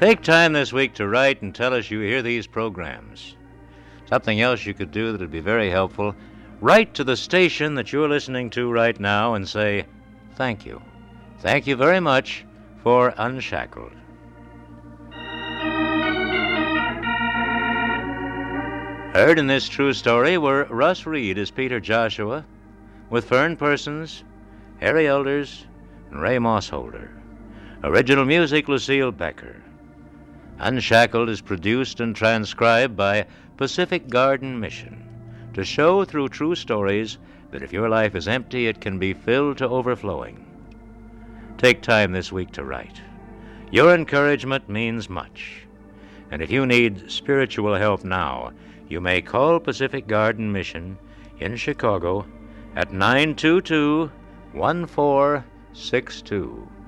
Take time this week to write and tell us you hear these programs. Something else you could do that would be very helpful, write to the station that you're listening to right now and say, thank you. Thank you very much for Unshackled. Heard in this true story were Russ Reed as Peter Joshua, with Fern Persons, Harry Elders, and Ray Mossholder. Original music, Lucille Becker. Unshackled is produced and transcribed by Pacific Garden Mission to show through true stories that if your life is empty, it can be filled to overflowing. Take time this week to write. Your encouragement means much. And if you need spiritual help now, you may call Pacific Garden Mission in Chicago at 922-1462.